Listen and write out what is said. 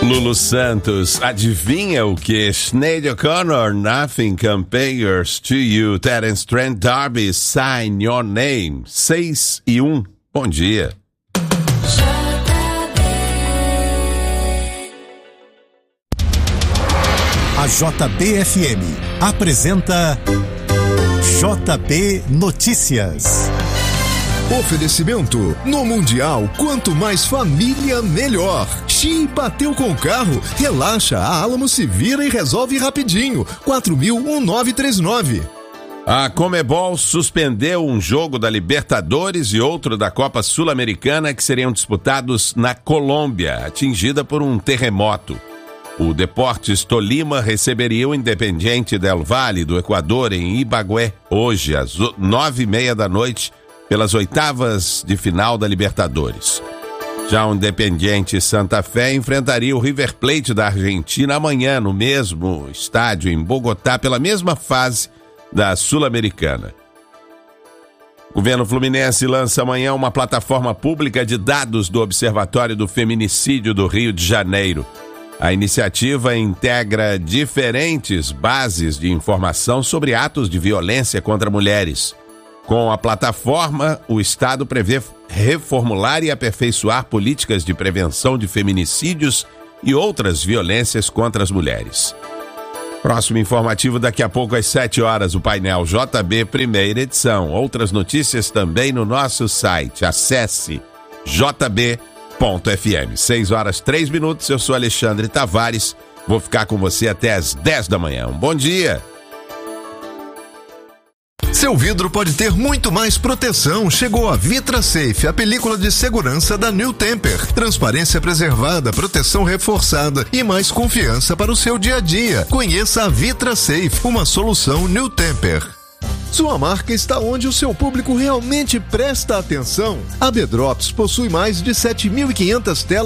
Lulu Santos, adivinha o que? Sinéad O'Connor, Nothing Compares to You. Terence Trent D'Arby, Sign Your Name. 6:01. Bom dia. A JBFM apresenta JB Notícias. Oferecimento: no Mundial, quanto mais família, melhor. Xi bateu com o carro, relaxa, a Alamo se vira e resolve rapidinho. 4.000-1939. A Conmebol suspendeu um jogo da Libertadores e outro da Copa Sul-Americana que seriam disputados na Colômbia, atingida por um terremoto. O Deportes Tolima receberia o Independiente del Valle do Equador em Ibagué, hoje às 9:30 da noite, pelas oitavas de final da Libertadores. Já o Independiente Santa Fé enfrentaria o River Plate da Argentina amanhã, no mesmo estádio, em Bogotá, pela mesma fase da Sul-Americana. O governo fluminense lança amanhã uma plataforma pública de dados do Observatório do Feminicídio do Rio de Janeiro. A iniciativa integra diferentes bases de informação sobre atos de violência contra mulheres. Com a plataforma, o Estado prevê reformular e aperfeiçoar políticas de prevenção de feminicídios e outras violências contra as mulheres. Próximo informativo daqui a pouco às 7 horas, o painel JB, primeira edição. Outras notícias também no nosso site. Acesse jb.fm. 6:03. Eu sou Alexandre Tavares. Vou ficar com você até às 10 da manhã. Um bom dia! Seu vidro pode ter muito mais proteção. Chegou a Vitra Safe, a película de segurança da New Temper. Transparência preservada, proteção reforçada e mais confiança para o seu dia a dia. Conheça a Vitra Safe, uma solução New Temper. Sua marca está onde o seu público realmente presta atenção. A B-Drops possui mais de 7.500 telas